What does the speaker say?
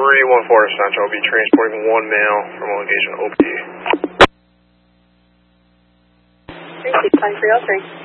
314 Central. I'll be transporting one male from location OP. 365 303.